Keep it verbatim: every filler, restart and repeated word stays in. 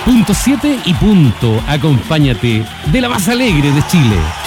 Punto siete y punto. Acompáñate de la más alegre de Chile.